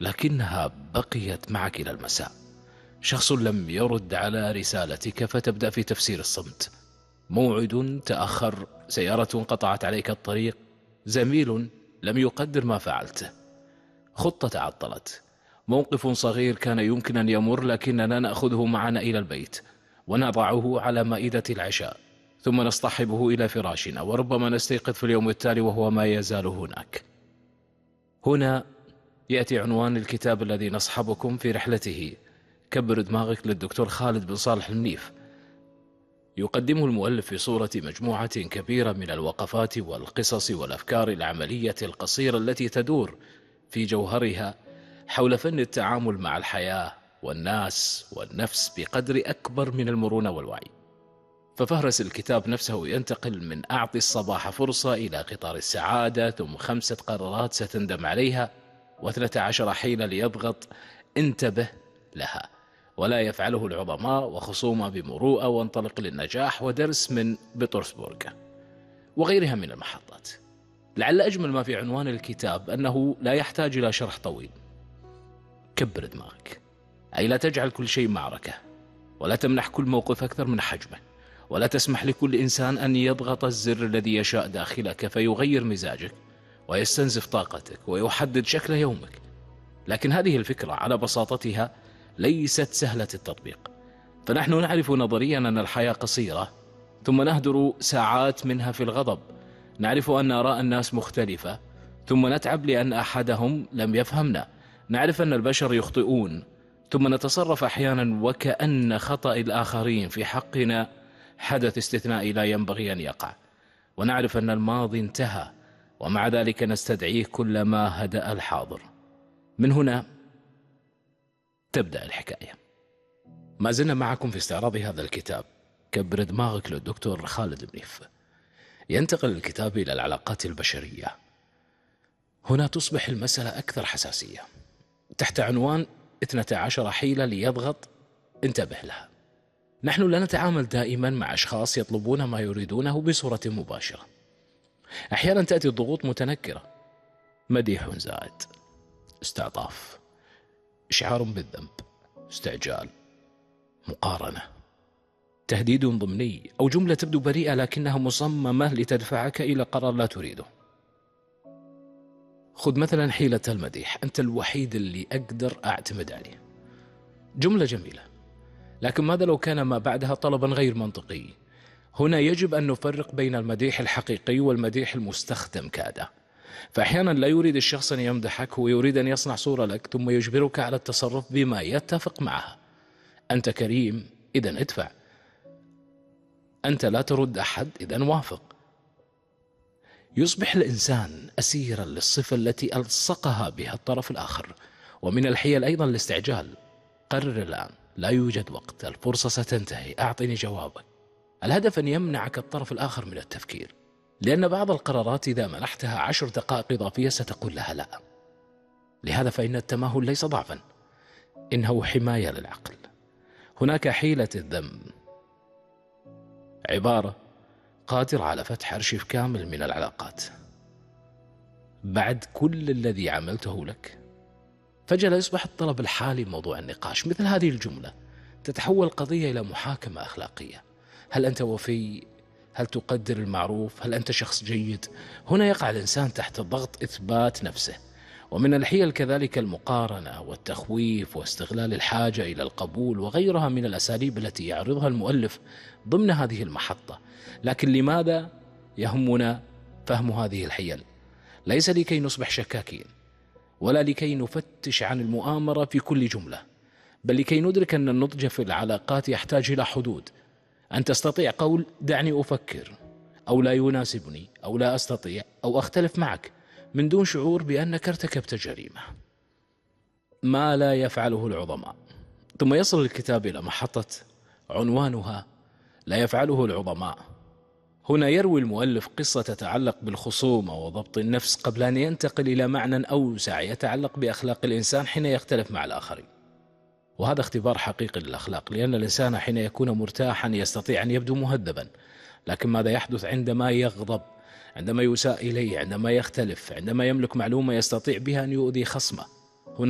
لكنها بقيت معك إلى المساء. شخص لم يرد على رسالتك فتبدأ في تفسير الصمت. موعد تأخر، سيارة قطعت عليك الطريق، زميل لم يقدر ما فعلته، خطة تعطلت، موقف صغير كان يمكن أن يمر لكننا نأخذه معنا إلى البيت ونضعه على مائدة العشاء، ثم نصطحبه إلى فراشنا، وربما نستيقظ في اليوم التالي وهو ما يزال هناك. هنا يأتي عنوان الكتاب الذي نصحبكم في رحلته، كبر دماغك، للدكتور خالد بن صالح المنيف. يقدمه المؤلف في صورة مجموعة كبيرة من الوقفات والقصص والأفكار العملية القصيرة التي تدور في جوهرها حول فن التعامل مع الحياة والناس والنفس بقدر أكبر من المرونة والوعي. ففهرس الكتاب نفسه ينتقل من أعطي الصباح فرصة إلى قطار السعادة، ثم 5 قرارات ستندم عليها، و13 حيلة ليضغط انتبه لها، ولا يفعله العظماء، وخصومة بمروءة، وانطلق للنجاح، ودرس من بطرسبورغ، وغيرها من المحطات. لعل أجمل ما في عنوان الكتاب أنه لا يحتاج إلى شرح طويل. كبر دماغك، أي لا تجعل كل شيء معركة، ولا تمنح كل موقف أكثر من حجمه، ولا تسمح لكل إنسان أن يضغط الزر الذي يشاء داخلك فيغير مزاجك ويستنزف طاقتك ويحدد شكل يومك. لكن هذه الفكرة على بساطتها ليست سهلة التطبيق، فنحن نعرف نظريا أن الحياة قصيرة، ثم نهدر ساعات منها في الغضب. نعرف أن آراء الناس مختلفة، ثم نتعب لأن أحدهم لم يفهمنا. نعرف أن البشر يخطئون، ثم نتصرف أحيانا وكأن خطأ الآخرين في حقنا حدث استثنائي لا ينبغي أن يقع. ونعرف أن الماضي انتهى، ومع ذلك نستدعيه كلما هدأ الحاضر. من هنا تبدأ الحكاية. ما زلنا معكم في استعراض هذا الكتاب، كبر دماغك، للدكتور خالد منيف. ينتقل الكتاب إلى العلاقات البشرية. هنا تصبح المسألة أكثر حساسية، تحت عنوان 12 حيلة ليضغط انتبه لها. نحن لا نتعامل دائما مع أشخاص يطلبون ما يريدونه بصورة مباشرة. أحيانا تأتي الضغوط متنكرة، مديح زائد، استعطاف، إشعار بالذنب، استعجال، مقارنة، تهديد ضمني، أو جملة تبدو بريئة لكنها مصممة لتدفعك إلى قرار لا تريده. خذ مثلا حيلة المديح، أنت الوحيد اللي أقدر أعتمد عليه. جملة جميلة، لكن ماذا لو كان ما بعدها طلبا غير منطقي؟ هنا يجب أن نفرق بين المديح الحقيقي والمديح المستخدم كادة. فأحيانا لا يريد الشخص أن يمدحك، هو يريد أن يصنع صورة لك ثم يجبرك على التصرف بما يتفق معها. أنت كريم، إذن ادفع. أنت لا ترد أحد، إذن وافق. يصبح الإنسان أسيرا للصفة التي ألصقها بها الطرف الآخر. ومن الحيل أيضا الاستعجال. قرر الآن، لا يوجد وقت، الفرصة ستنتهي، أعطني جوابك. الهدف أن يمنعك الطرف الآخر من التفكير، لأن بعض القرارات إذا منحتها 10 دقائق إضافية ستقول لها لا. لهذا فإن التماهل ليس ضعفا، إنه حماية للعقل. هناك حيلة الذم، عبارة قادرة على فتح أرشيف كامل من العلاقات. بعد كل الذي عملته لك، فجأة يصبح الطلب الحالي موضوع النقاش. مثل هذه الجملة تتحول القضية إلى محاكمة أخلاقية. هل أنت وفي؟ هل تقدر المعروف؟ هل أنت شخص جيد؟ هنا يقع الإنسان تحت ضغط إثبات نفسه. ومن الحيل كذلك المقارنة والتخويف واستغلال الحاجة إلى القبول وغيرها من الأساليب التي يعرضها المؤلف ضمن هذه المحطة. لكن لماذا يهمنا فهم هذه الحيل؟ ليس لكي نصبح شكاكين، ولا لكي نفتش عن المؤامرة في كل جملة، بل لكي ندرك أن النضج في العلاقات يحتاج إلى حدود. أن تستطيع قول دعني أفكر، أو لا يناسبني، أو لا أستطيع، أو أختلف معك، من دون شعور بأنك ارتكبت جريمة. ما لا يفعله العظماء. ثم يصل الكتاب إلى محطة عنوانها لا يفعله العظماء. هنا يروي المؤلف قصة تتعلق بالخصومة وضبط النفس قبل أن ينتقل إلى معنى أوسع يتعلق بأخلاق الإنسان حين يختلف مع الآخرين. وهذا اختبار حقيقي للأخلاق، لأن الإنسان حين يكون مرتاحا يستطيع أن يبدو مهذبا، لكن ماذا يحدث عندما يغضب، عندما يساء إليه، عندما يختلف، عندما يملك معلومة يستطيع بها أن يؤذي خصمه؟